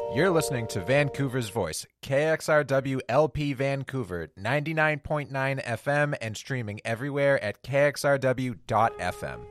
You're listening to Vancouver's Voice, KXRW LP Vancouver, 99.9 FM and streaming everywhere at kxrw.fm.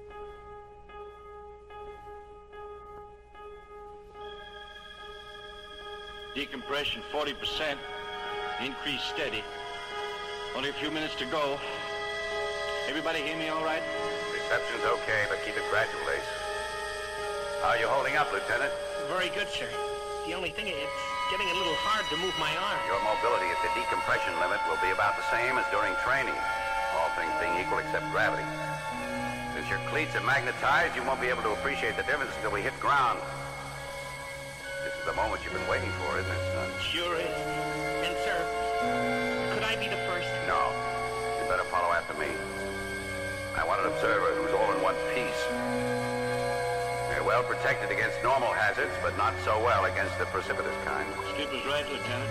Decompression 40%, increase steady. Only a few minutes to go. Everybody hear me all right? Reception's okay, but keep it gradual, Ace. How are you holding up, Lieutenant? Very good, sir. The only thing, it's getting a little hard to move my arm. Your mobility at the decompression limit will be about the same as during training, all things being equal except gravity. Since your cleats are magnetized, you won't be able to appreciate the difference until we hit ground. This is the moment you've been waiting for, isn't it, son? Sure is. And, sir, could I be the first? No. You better follow after me. I want an observer who's all in one piece. They're well protected against normal hazards, but not so well against the precipitous kind. Skipper's right, Lieutenant.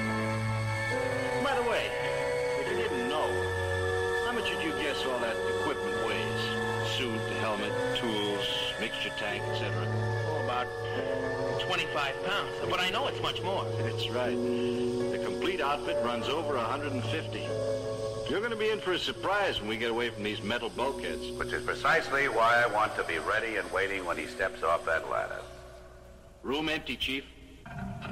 By the way, if you didn't know, how much did you guess all that equipment weighs? Suit, the helmet, tools, mixture tank, etc. Oh, about 25 pounds. But I know it's much more. That's right. The complete outfit runs over 150. You're going to be in for a surprise when we get away from these metal bulkheads. Which is precisely why I want to be ready and waiting when he steps off that ladder. Room empty, Chief.